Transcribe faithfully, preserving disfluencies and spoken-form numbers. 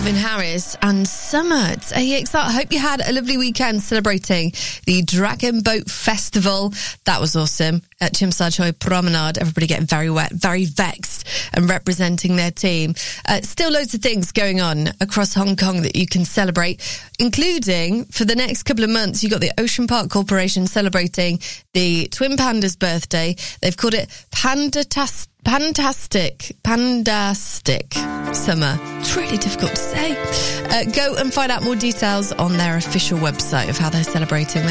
Calvin Harris and Summer. It's A X R. I hope you had a lovely weekend celebrating the Dragon Boat Festival. That was awesome. At Tsim Sha Tsui Promenade, everybody getting very wet, very vexed and representing their team. Uh, still loads of things going on across Hong Kong that you can celebrate, including for the next couple of months, you've got the Ocean Park Corporation celebrating the Twin Pandas' birthday. They've called it Pandatastic. Fantastic, Pandastic Summer. It's really difficult to say. Uh, go and find out more details on their official website of how they're celebrating.